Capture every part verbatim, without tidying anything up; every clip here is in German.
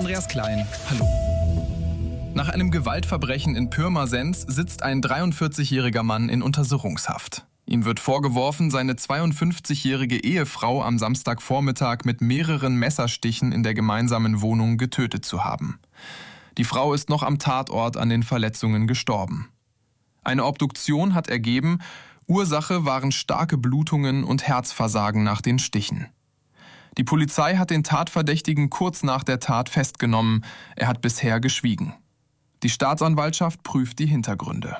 Andreas Klein, hallo. Nach einem Gewaltverbrechen in Pirmasens sitzt ein dreiundvierzigjähriger Mann in Untersuchungshaft. Ihm wird vorgeworfen, seine zweiundfünfzigjährige Ehefrau am Samstagvormittag mit mehreren Messerstichen in der gemeinsamen Wohnung getötet zu haben. Die Frau ist noch am Tatort an den Verletzungen gestorben. Eine Obduktion hat ergeben, Ursache waren starke Blutungen und Herzversagen nach den Stichen. Die Polizei hat den Tatverdächtigen kurz nach der Tat festgenommen. Er hat bisher geschwiegen. Die Staatsanwaltschaft prüft die Hintergründe.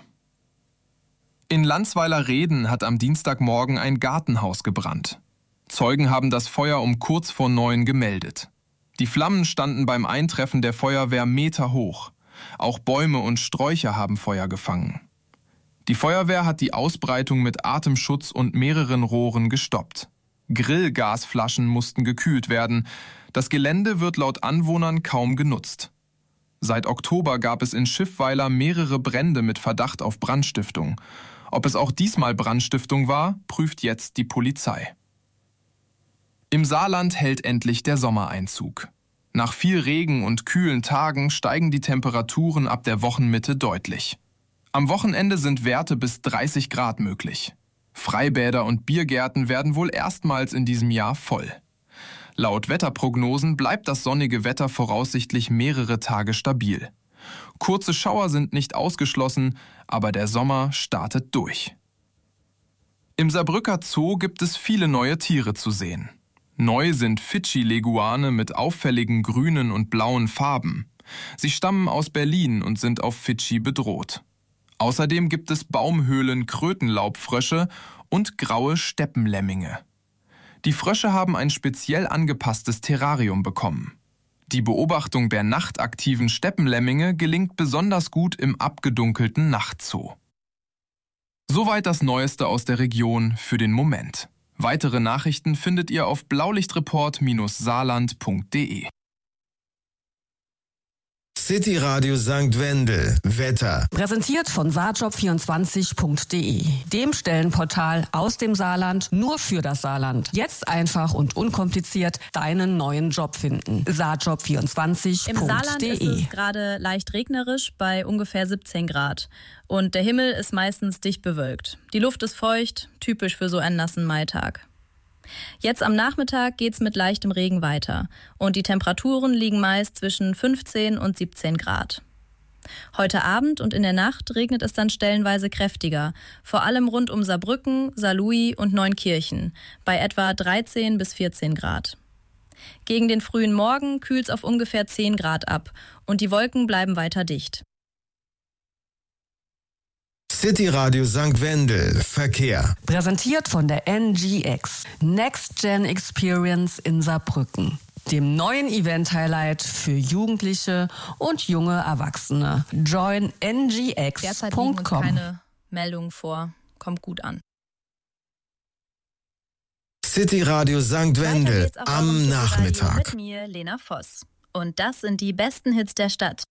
In Landsweiler-Reden hat am Dienstagmorgen ein Gartenhaus gebrannt. Zeugen haben das Feuer um kurz vor neun gemeldet. Die Flammen standen beim Eintreffen der Feuerwehr Meter hoch. Auch Bäume und Sträucher haben Feuer gefangen. Die Feuerwehr hat die Ausbreitung mit Atemschutz und mehreren Rohren gestoppt. Grillgasflaschen mussten gekühlt werden. Das Gelände wird laut Anwohnern kaum genutzt. Seit Oktober gab es in Schiffweiler mehrere Brände mit Verdacht auf Brandstiftung. Ob es auch diesmal Brandstiftung war, prüft jetzt die Polizei. Im Saarland hält endlich der Sommereinzug. Nach viel Regen und kühlen Tagen steigen die Temperaturen ab der Wochenmitte deutlich. Am Wochenende sind Werte bis dreißig Grad möglich. Freibäder und Biergärten werden wohl erstmals in diesem Jahr voll. Laut Wetterprognosen bleibt das sonnige Wetter voraussichtlich mehrere Tage stabil. Kurze Schauer sind nicht ausgeschlossen, aber der Sommer startet durch. Im Saarbrücker Zoo gibt es viele neue Tiere zu sehen. Neu sind Fidschi-Leguane mit auffälligen grünen und blauen Farben. Sie stammen aus Berlin und sind auf Fidschi bedroht. Außerdem gibt es Baumhöhlen-Krötenlaubfrösche und graue Steppenlemminge. Die Frösche haben ein speziell angepasstes Terrarium bekommen. Die Beobachtung der nachtaktiven Steppenlemminge gelingt besonders gut im abgedunkelten Nachtzoo. Soweit das Neueste aus der Region für den Moment. Weitere Nachrichten findet ihr auf blaulichtreport Saarland punkt de. City Radio Sankt Wendel. Wetter. Präsentiert von saarjob vierundzwanzig punkt de, dem Stellenportal aus dem Saarland nur für das Saarland. Jetzt einfach und unkompliziert deinen neuen Job finden. saarjob vierundzwanzig punkt de. Im Saarland ist es gerade leicht regnerisch bei ungefähr siebzehn Grad. Und der Himmel ist meistens dicht bewölkt. Die Luft ist feucht, typisch für so einen nassen Maitag. Jetzt am Nachmittag geht's mit leichtem Regen weiter und die Temperaturen liegen meist zwischen fünfzehn und siebzehn Grad. Heute Abend und in der Nacht regnet es dann stellenweise kräftiger, vor allem rund um Saarbrücken, Saarlouis und Neunkirchen, bei etwa dreizehn bis vierzehn Grad. Gegen den frühen Morgen kühlt's auf ungefähr zehn Grad ab und die Wolken bleiben weiter dicht. City Radio Sankt Wendel. Verkehr. Präsentiert von der N G X. Next Gen Experience in Saarbrücken. Dem neuen Event-Highlight für Jugendliche und junge Erwachsene. Join n g x punkt com. Derzeit liegen uns keine Meldungen vor. Kommt gut an. City Radio Sankt Wendel am Nachmittag. Mit mir, Lena Voss. Und das sind die besten Hits der Stadt.